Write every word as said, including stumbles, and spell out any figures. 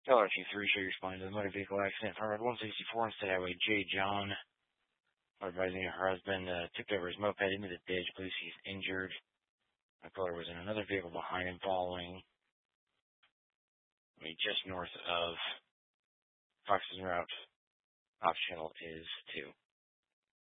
L R T three, show your responding to the motor vehicle accident from Road one sixty-four on State Highway J. John. Advising her husband uh, tipped over his moped into the ditch. Police he's injured. My caller was in another vehicle behind him following. I mean, just north of Fox's route. Off channel is two.